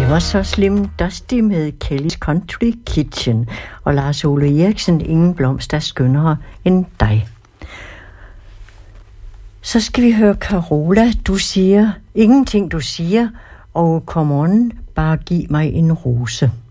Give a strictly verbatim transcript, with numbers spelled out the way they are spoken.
Det var så Slim Dusty med Kelly's Country Kitchen og Lars Ole Eriksen, Ingen blomst er skønnere end dig. Så skal vi høre Carola, du siger ingenting du siger, og come on, bare giv mig en rose.